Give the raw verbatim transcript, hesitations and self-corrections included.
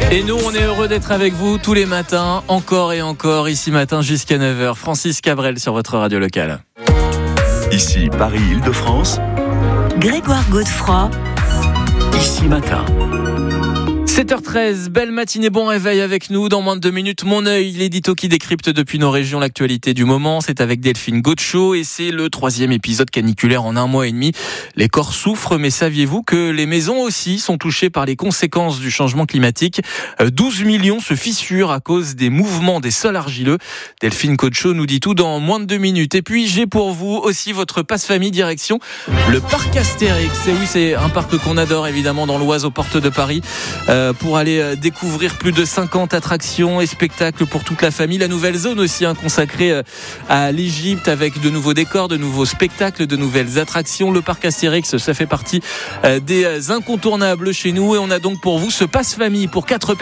Et nous, on est heureux d'être avec vous tous les matins, encore et encore, ici matin jusqu'à neuf heures. Francis Cabrel sur votre radio locale. Ici Paris-Île-de-France, Grégoire Godefroy, ici matin. sept heures treize, belle matinée, bon réveil avec nous. Dans moins de deux minutes, Mon œil, l'édito qui décrypte depuis nos régions l'actualité du moment. C'est avec Delphine Gaucho et c'est le troisième épisode caniculaire en un mois et demi. Les corps souffrent, mais saviez-vous que les maisons aussi sont touchées par les conséquences du changement climatique? douze millions se fissurent à cause des mouvements des sols argileux. Delphine Gaucho nous dit tout dans moins de deux minutes. Et puis, j'ai pour vous aussi votre passe-famille direction le parc Astérix. Et oui, c'est un parc qu'on adore évidemment dans l'Oise aux portes de Paris. Euh, pour aller découvrir plus de cinquante attractions et spectacles pour toute la famille. La nouvelle zone aussi hein, consacrée à l'Égypte avec de nouveaux décors, de nouveaux spectacles, de nouvelles attractions. Le parc Astérix, ça fait partie des incontournables chez nous et on a donc pour vous ce passe-famille pour quatre personnes.